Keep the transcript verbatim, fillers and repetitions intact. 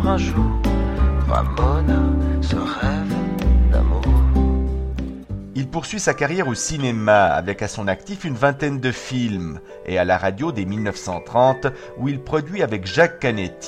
vivre un jour, Ramona, ce rêve d'amour. Il poursuit sa carrière au cinéma avec à son actif une vingtaine de films et à la radio dès mille neuf cent trente où il produit avec Jacques Canetti